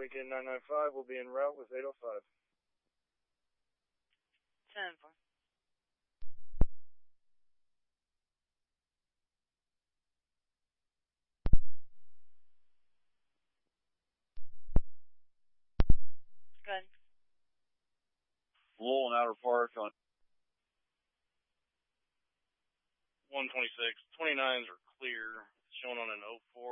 Weekend 995 will be en route with 805. 10-4. Good. Lowell and Outer Park on 126. 29s are clear, showing on an 04.